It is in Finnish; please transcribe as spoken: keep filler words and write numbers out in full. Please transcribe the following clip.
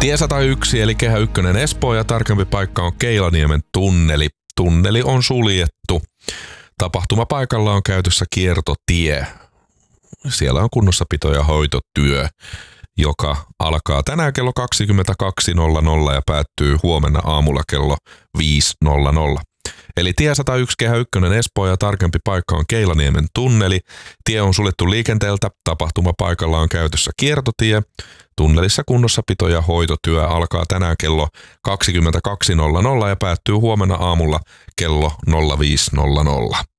Tie sata yksi eli Kehä ykkönen Espoo ja tarkempi paikka on Keilaniemen tunneli. Tunneli on suljettu. Tapahtumapaikalla on käytössä kiertotie. Siellä on kunnossapito- ja hoitotyö, joka alkaa tänään kello kaksikymmentäkaksi nolla nolla ja päättyy huomenna aamulla kello viisi nolla nolla. Eli tie sata yksi Kehä ykkönen Espoo ja tarkempi paikka on Keilaniemen tunneli. Tie on suljettu liikenteeltä. Tapahtumapaikalla on käytössä kiertotie. Tunnelissa kunnossapito- ja hoitotyö alkaa tänään kello kaksikymmentäkaksi nolla nolla ja päättyy huomenna aamulla kello nolla viisi nolla nolla.